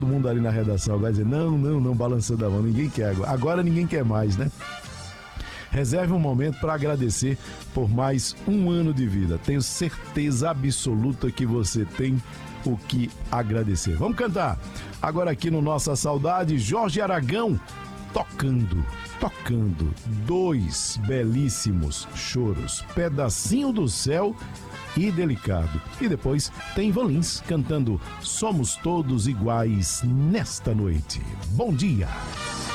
Todo mundo ali na redação vai dizer, não, balançando a mão, ninguém quer agora. Agora ninguém quer mais, né? Reserve um momento para agradecer por mais um ano de vida. Tenho certeza absoluta que você tem o que agradecer. Vamos cantar. Agora aqui no Nossa Saudade, Jorge Aragão tocando dois belíssimos choros, Pedacinho do Céu e Delicado. E depois tem Ivan Lins cantando Somos Todos Iguais Nesta Noite. Bom dia!